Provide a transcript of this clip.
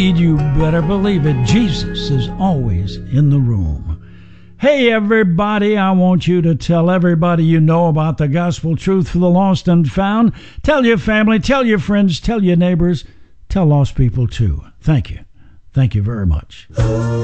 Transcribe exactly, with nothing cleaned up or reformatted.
You better believe it. Jesus is always in the room. Hey, everybody, I want you to tell everybody you know about the gospel truth for the lost and found. Tell your family, tell your friends, tell your neighbors, tell lost people too. Thank you. Thank you very much.